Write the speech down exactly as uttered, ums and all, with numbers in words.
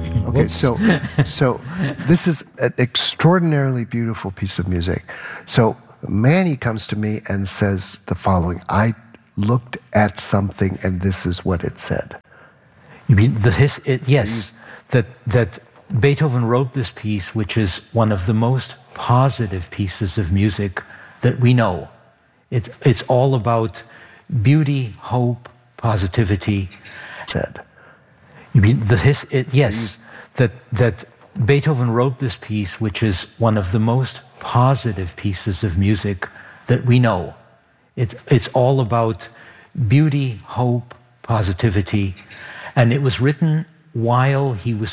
Okay, so so this is an extraordinarily beautiful piece of music. So Manny comes to me and says the following: I looked at something and this is what it said. You mean the his? It, yes, that that Beethoven wrote this piece, which is one of the most positive pieces of music that we know. It's it's all about beauty, hope, positivity. Said. You mean the his? It, yes, that that Beethoven wrote this piece, which is one of the most positive pieces of music that we know. It's it's all about beauty, hope, positivity, and it was written while he was